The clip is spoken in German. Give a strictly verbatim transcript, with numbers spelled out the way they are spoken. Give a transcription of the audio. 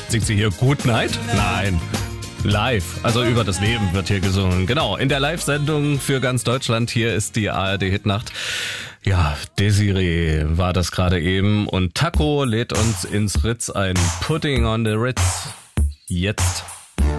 Singt sie hier Good Night? Nein. Live, also über das Leben wird hier gesungen. Genau, in der Live-Sendung für ganz Deutschland. Hier ist die A R D-Hitnacht. Ja, Desiree war das gerade eben und Taco lädt uns ins Ritz ein. Pudding on the Ritz. Jetzt.